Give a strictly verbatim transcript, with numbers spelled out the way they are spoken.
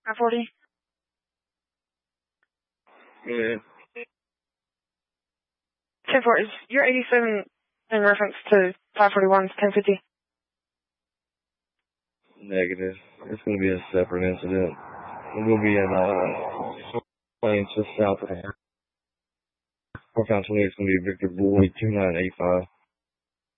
five forty. Yeah. ten four, is your eighty-seven in reference to five forty-one's ten fifty? Negative. It's going to be a separate incident. We'll be in, uh, planes just south of here. four pound twenty-eight is going to be Victor Boy two nine eight five.